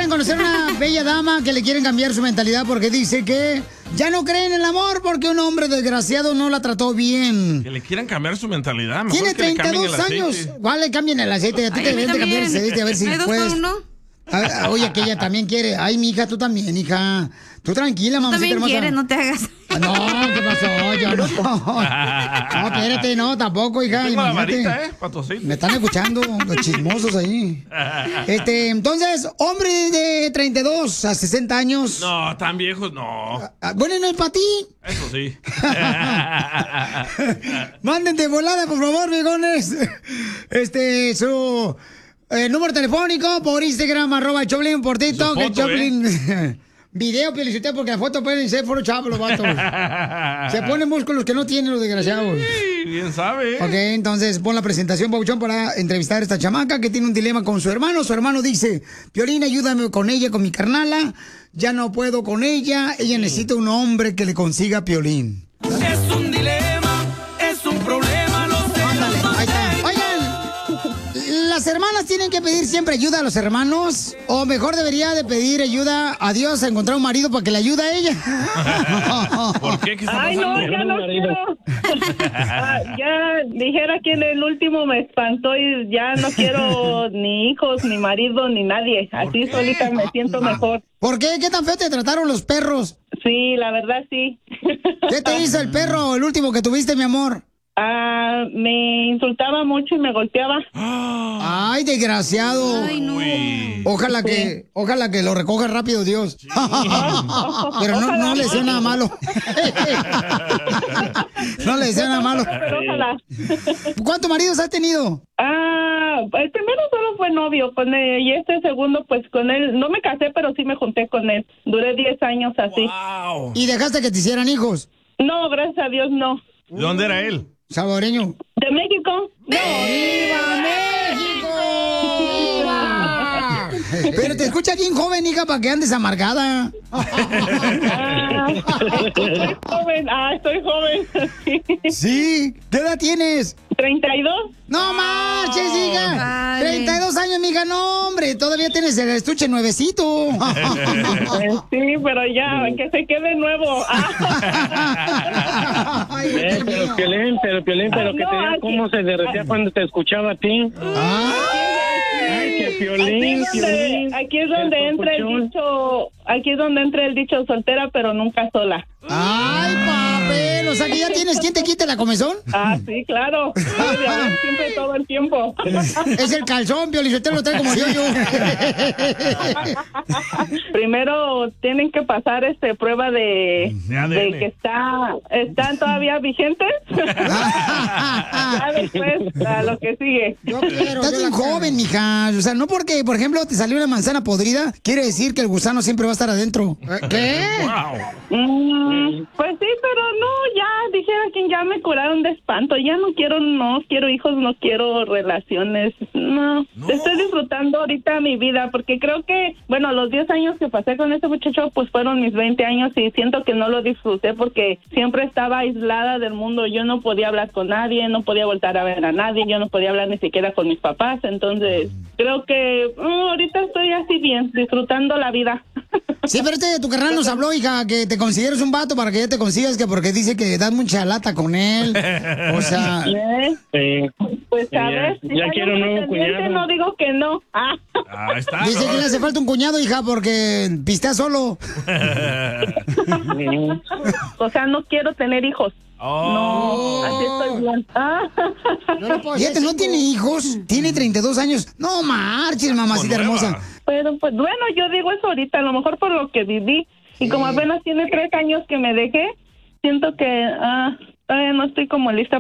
quieren conocer una bella dama que le quieren cambiar su mentalidad porque dice que ya no creen en el amor porque un hombre desgraciado no la trató bien. Que le quieran cambiar su mentalidad. Mejor Tiene que le cambien 32 el aceite. años. ¿Cuál le cambien el aceite? A ti te deben de cambiar el aceite a ver si ¿Hay 2 por puedes. 1? Oye, que ella también quiere. Ay, mi hija, tú también, hija. Tú tranquila, mamacita También hermosa. quieres, no te hagas. No, ¿qué pasó? Yo no. No, espérate, no, tampoco, hija. Tengo la Imagínate. varita, para tu aceite. Me están escuchando los chismosos ahí. Entonces, hombre de 32 a 60 años. No, tan viejos, no. Bueno, no es para ti. Eso sí. Manden de volada, por favor, viejones. Su número telefónico por Instagram, @Choplin, por TikTok, Su foto, Choplin. Video, Pielicotelo, porque la foto pueden ser foro chavo, los vatos. Se ponen músculos que no tienen los desgraciados. Sí, bien sabe. Ok, entonces pon la presentación, Pabuchón, para entrevistar a esta chamaca que tiene un dilema con su hermano. Su hermano dice, Piolín, ayúdame con ella, con mi carnala. Ya no puedo con ella. Ella necesita un hombre que le consiga Piolín. Es un dilema, es un problema, lo sé. Ándale, ahí está. Oigan, ¿las hermanas tienen que pedir siempre ayuda a los hermanos? ¿O mejor debería de pedir ayuda a Dios a encontrar un marido para que le ayude a ella? ¿Por qué? ¿Qué está Ay, pasando? no, ya no quiero. Ya dijera que en el último me espantó y ya no quiero ni hijos, ni marido, ni nadie. Así solita me siento mejor. ¿Por qué? ¿Qué tan feo te trataron los perros? Sí, la verdad sí. ¿Qué te hizo el perro, el último que tuviste, mi amor? Me insultaba mucho y me golpeaba. Ay, desgraciado. Ay, no. Ojalá que lo recoja rápido Dios. Pero no le deseo nada malo. No le deseo nada malo. Pero ojalá. ¿Cuántos maridos has tenido? El primero solo fue novio con él y este segundo pues con él. No me casé, pero sí me junté con él. Duré 10 años así. Wow. ¿Y dejaste que te hicieran hijos? No, gracias a Dios no. ¿De dónde era él? Salvadoreño. ¿De México? ¡Viva México! ¡Viva! Pero te escucha bien joven, hija, para que andes amargada. Estoy joven. Estoy joven. Sí. ¿Qué edad tienes? 32. ¡No marches, hija! Vale. 32 años, mija, no, hombre. Todavía tienes el estuche nuevecito. Sí, pero ya, que se quede nuevo. Ay, Pero Piolín, pero que No, te diga aquí- cómo se derretía cuando te escuchaba a ti. Ay, que Piolín, Piolín. Aquí es donde entra el papuchón. dicho, aquí es donde entra el dicho soltera, pero nunca sola. Ay, papel. O sea que ya tienes quien te quite la comezón. Sí, claro. Siempre todo el tiempo. Es el calzón, Piolizotelo, lo trae como yo. Primero tienen que pasar prueba de que están todavía vigentes. Ya después a lo que sigue. Estás bien joven, mija. O sea, no porque, por ejemplo, te salió una manzana podrida, quiere decir que el gusano siempre va a estar adentro. ¿Qué? Pues sí, pero no, ya dijera que ya me curaron de espanto. Ya no quiero hijos, no quiero relaciones. No. Estoy disfrutando ahorita mi vida porque creo que, bueno, los 10 años que pasé con este muchacho, pues fueron mis 20 años y siento que no lo disfruté porque siempre estaba aislada del mundo. Yo no podía hablar con nadie, no podía voltar a ver a nadie, yo no podía hablar ni siquiera con mis papás. Entonces, creo que ahorita estoy así bien, disfrutando la vida. Sí, pero tu carnal nos habló, hija, que te consideres un vato para que ya te consigas, que porque dice que das mucha lata con él. O sea... Pues a ver, si ya hay quiero un nuevo pretendiente, cuñado. no digo que no. Ahí está. Dice que le hace falta un cuñado, hija, porque pistea solo. O sea, no quiero tener hijos. No, así estoy bien. Fíjate, no tiene hijos, tiene 32 años. No marches, mamacita hermosa. Pero pues bueno, yo digo eso ahorita, a lo mejor por lo que viví. Y como apenas tiene 3 años que me dejé, siento que todavía no estoy como lista